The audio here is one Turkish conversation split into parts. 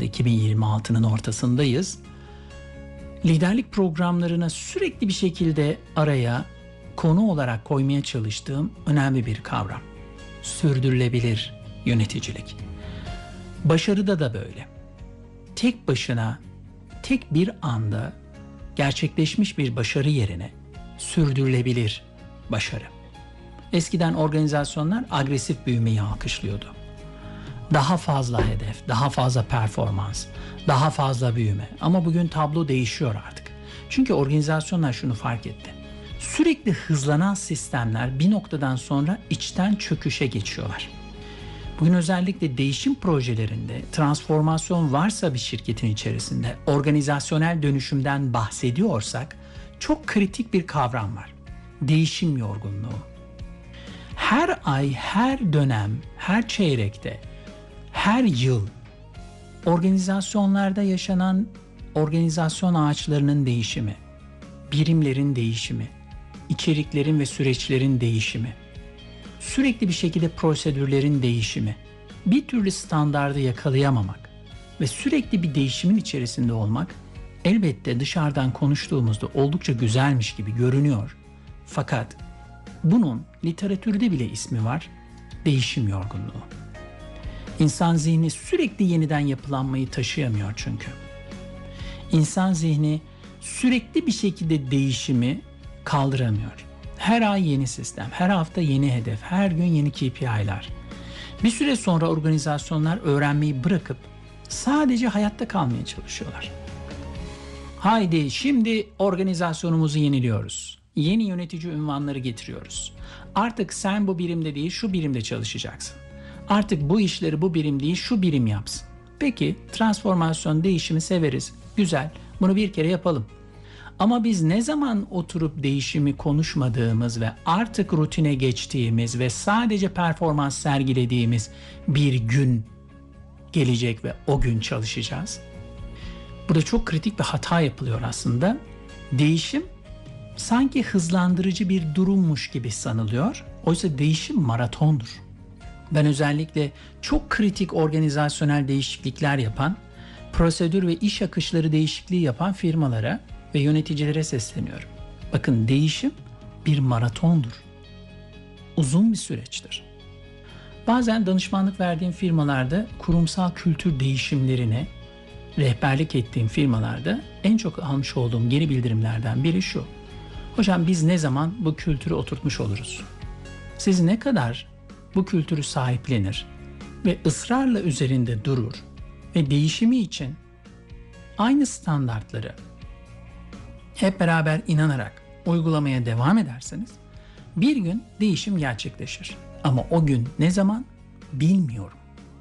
anda 2026'nın ortasındayız. Liderlik programlarına sürekli bir şekilde araya konu olarak koymaya çalıştığım önemli bir kavram. Sürdürülebilir yöneticilik. Başarıda da böyle. Tek başına, tek bir anda gerçekleşmiş bir başarı yerine sürdürülebilir başarı. Eskiden organizasyonlar agresif büyümeyi alkışlıyordu. Daha fazla hedef, daha fazla performans, daha fazla büyüme. Ama bugün tablo değişiyor artık. Çünkü organizasyonlar şunu fark etti. Sürekli hızlanan sistemler bir noktadan sonra içten çöküşe geçiyorlar. Bugün özellikle değişim projelerinde transformasyon varsa bir şirketin içerisinde organizasyonel dönüşümden bahsediyorsak çok kritik bir kavram var. Değişim yorgunluğu. Her ay, her dönem, her çeyrekte, her yıl organizasyonlarda yaşanan organizasyon ağaçlarının değişimi, birimlerin değişimi, içeriklerin ve süreçlerin değişimi, sürekli bir şekilde prosedürlerin değişimi, bir türlü standardı yakalayamamak ve sürekli bir değişimin içerisinde olmak elbette dışarıdan konuştuğumuzda oldukça güzelmiş gibi görünüyor. Fakat bunun literatürde bile ismi var, değişim yorgunluğu. İnsan zihni sürekli yeniden yapılanmayı taşıyamıyor çünkü. İnsan zihni sürekli bir şekilde değişimi kaldıramıyor. Her ay yeni sistem, her hafta yeni hedef, her gün yeni KPI'ler. Bir süre sonra organizasyonlar öğrenmeyi bırakıp sadece hayatta kalmaya çalışıyorlar. Haydi şimdi organizasyonumuzu yeniliyoruz. Yeni yönetici unvanları getiriyoruz. Artık sen bu birimde değil şu birimde çalışacaksın. Artık bu işleri bu birim değil şu birim yapsın. Peki transformasyon değişimi severiz. Güzel, bunu bir kere yapalım. Ama biz ne zaman oturup değişimi konuşmadığımız ve artık rutine geçtiğimiz ve sadece performans sergilediğimiz bir gün gelecek ve o gün çalışacağız? Burada çok kritik bir hata yapılıyor aslında. Değişim sanki hızlandırıcı bir durummuş gibi sanılıyor. Oysa değişim maratondur. Ben özellikle çok kritik organizasyonel değişiklikler yapan, prosedür ve iş akışları değişikliği yapan firmalara ve yöneticilere sesleniyorum. Bakın değişim bir maratondur. Uzun bir süreçtir. Bazen danışmanlık verdiğim firmalarda kurumsal kültür değişimlerine rehberlik ettiğim firmalarda en çok almış olduğum geri bildirimlerden biri şu. Hocam biz ne zaman bu kültürü oturtmuş oluruz? Siz ne kadar bu kültürü sahiplenir ve ısrarla üzerinde durur ve değişimi için aynı standartları hep beraber inanarak uygulamaya devam ederseniz bir gün değişim gerçekleşir. Ama o gün ne zaman bilmiyorum.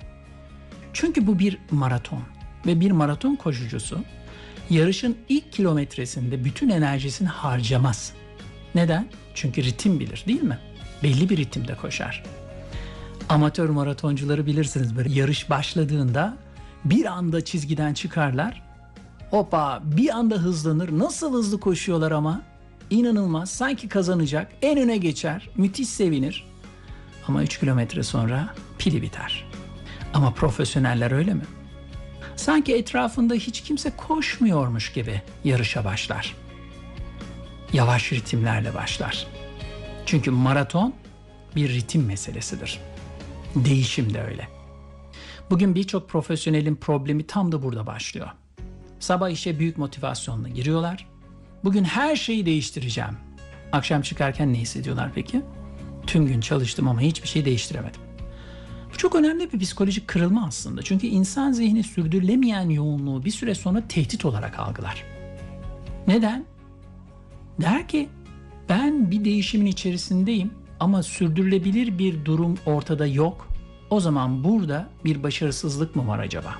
Çünkü bu bir maraton ve bir maraton koşucusu yarışın ilk kilometresinde bütün enerjisini harcamaz. Neden? Çünkü ritim bilir değil mi? Belli bir ritimde koşar. Amatör maratoncuları bilirsiniz, böyle yarış başladığında bir anda çizgiden çıkarlar. Hoppa bir anda hızlanır. Nasıl hızlı koşuyorlar ama. İnanılmaz. Sanki kazanacak. En öne geçer. Müthiş sevinir. Ama 3 kilometre sonra pili biter. Ama profesyoneller öyle mi? Sanki etrafında hiç kimse koşmuyormuş gibi yarışa başlar. Yavaş ritimlerle başlar. Çünkü maraton bir ritim meselesidir. Değişim de öyle. Bugün birçok profesyonelin problemi tam da burada başlıyor. Sabah işe büyük motivasyonla giriyorlar. Bugün her şeyi değiştireceğim. Akşam çıkarken ne hissediyorlar peki? Tüm gün çalıştım ama hiçbir şey değiştiremedim. Bu çok önemli bir psikolojik kırılma aslında. Çünkü insan zihni sürdürülemeyen yoğunluğu bir süre sonra tehdit olarak algılar. Neden? Der ki ben bir değişimin içerisindeyim ama sürdürülebilir bir durum ortada yok. O zaman burada bir başarısızlık mı var acaba?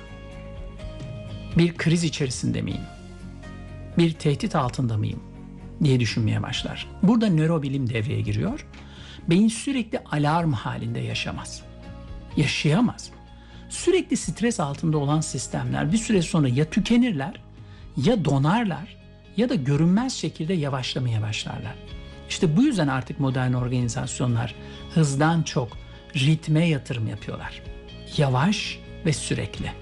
Bir kriz içerisinde miyim? Bir tehdit altında mıyım? diye düşünmeye başlar. Burada nörobilim devreye giriyor. Beyin sürekli alarm halinde yaşamaz. Yaşayamaz. Sürekli stres altında olan sistemler bir süre sonra ya tükenirler, ya donarlar, ya da görünmez şekilde yavaşlamaya başlarlar. İşte bu yüzden artık modern organizasyonlar hızdan çok ritme yatırım yapıyorlar. Yavaş ve sürekli.